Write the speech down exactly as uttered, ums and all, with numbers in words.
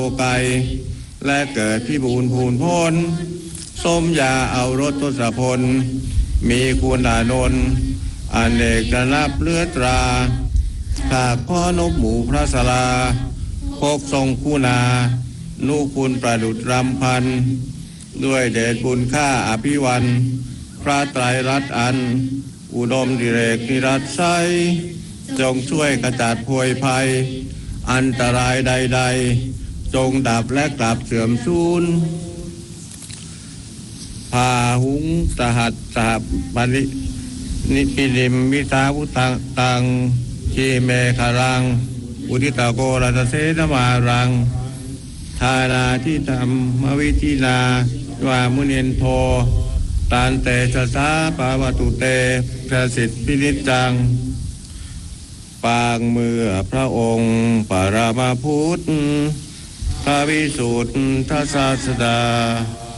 ไกและเกิดพิบูลพูนพ้นสมยาเอารถทศพลมีคุณอานนท์อเนกนับเลือตราถากพ่อนบหมู่พระสลาพกทรงคุณานุคุณประดุจรำพันด้วยเดชบุญข้าอภิวันพระไตรรัตน์อันอุดมดิเรกนิรัตไซจงช่วยกระจัดโพยภัยอันตรายใดๆจงดับและกลับเสื่อมสูญพาหุงสหัสสหปรินิปิลิมวิสาวุตังตังชีเมฆรังอุทิตาโกรัสเสนมารังทานาที่ธรรมวิธินาวามุเนนโทตานเตชะสาปาวตุเตประสิทธิพินิจจังปางเมื่อพระองค์ปรามาพุทธพระวิสุทธศาสดา